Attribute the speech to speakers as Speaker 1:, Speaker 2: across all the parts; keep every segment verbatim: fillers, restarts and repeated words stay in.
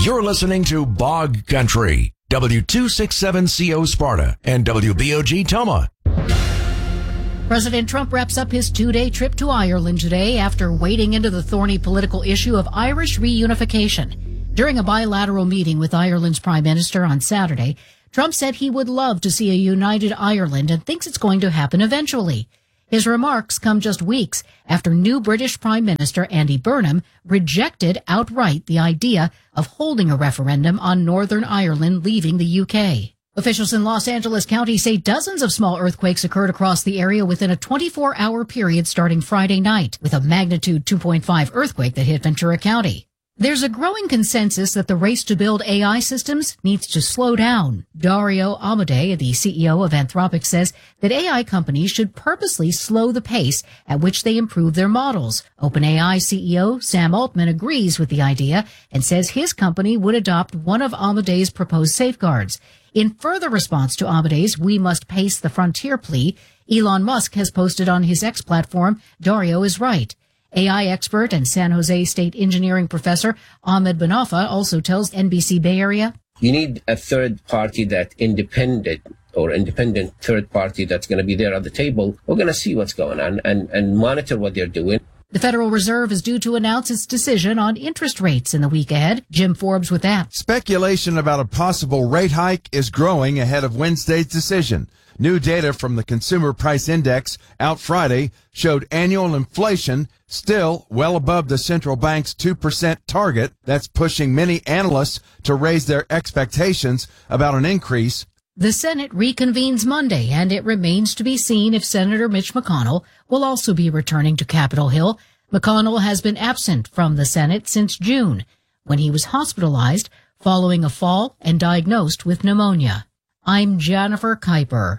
Speaker 1: You're listening to Bog Country, W two sixty-seven C O Sparta and W B O G Toma.
Speaker 2: President Trump wraps up his two-day trip to Ireland today after wading into the thorny political issue of Irish reunification. During a bilateral meeting with Ireland's Prime Minister on Saturday, Trump said he would love to see a united Ireland and thinks it's going to happen eventually. His remarks come just weeks after new British Prime Minister Andy Burnham rejected outright the idea of holding a referendum on Northern Ireland leaving the U K. Officials in Los Angeles County say dozens of small earthquakes occurred across the area within a twenty-four hour period starting Friday night, with a magnitude two point five earthquake that hit Ventura County. There's a growing consensus that the race to build A I systems needs to slow down. Dario Amodei, the C E O of Anthropic, says that A I companies should purposely slow the pace at which they improve their models. OpenAI C E O Sam Altman agrees with the idea and says his company would adopt one of Amodei's proposed safeguards. In further response to Amodei's "We must pace the frontier" plea, Elon Musk has posted on his X platform, "Dario is right." A I expert and San Jose State engineering professor Ahmed Banafa also tells N B C Bay Area,
Speaker 3: "You need a third party that independent or independent third party that's going to be there at the table. We're going to see what's going on and, and monitor what they're doing."
Speaker 2: The Federal Reserve is due to announce its decision on interest rates in the week ahead. Jim Forbes with that.
Speaker 4: Speculation about a possible rate hike is growing ahead of Wednesday's decision. New data from the Consumer Price Index out Friday showed annual inflation still well above the central bank's two percent target. That's pushing many analysts to raise their expectations about an increase.
Speaker 2: The Senate reconvenes Monday, and it remains to be seen if Senator Mitch McConnell will also be returning to Capitol Hill. McConnell has been absent from the Senate since June, when he was hospitalized following a fall and diagnosed with pneumonia. I'm Jennifer Kuiper.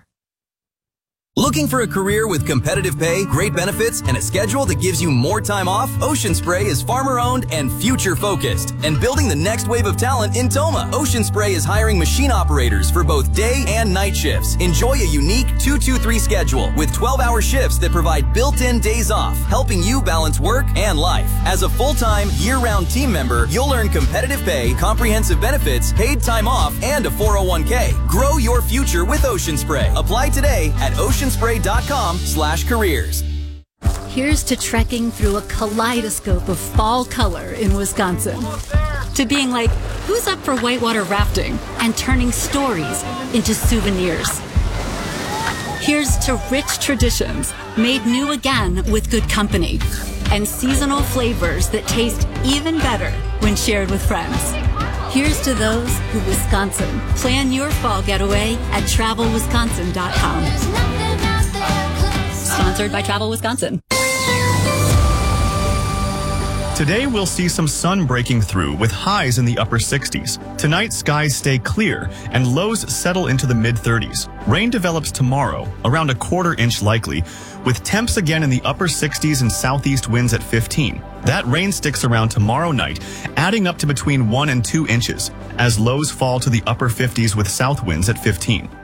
Speaker 5: Looking for a career with competitive pay, great benefits, and a schedule that gives you more time off? Ocean Spray is farmer-owned and future-focused, and building the next wave of talent in Toma. Ocean Spray is hiring machine operators for both day and night shifts. Enjoy a unique two two three schedule with twelve hour shifts that provide built-in days off, helping you balance work and life. As a full-time, year-round team member, you'll earn competitive pay, comprehensive benefits, paid time off, and a four oh one k. Grow your future with Ocean Spray. Apply today at ocean spray dot com slash careers.
Speaker 6: Here's to trekking through a kaleidoscope of fall color in Wisconsin. To being like, who's up for whitewater rafting? And turning stories into souvenirs. Here's to rich traditions made new again with good company. And seasonal flavors that taste even better when shared with friends. Here's to those who Wisconsin. Plan your fall getaway at travel wisconsin dot com. Sponsored by Travel Wisconsin.
Speaker 7: Today we'll see some sun breaking through with highs in the upper sixties. Tonight skies stay clear and lows settle into the mid thirties. Rain develops tomorrow, around a quarter inch likely, with temps again in the upper sixties and southeast winds at fifteen. That rain sticks around tomorrow night, adding up to between one and two inches, as lows fall to the upper fifties with south winds at fifteen.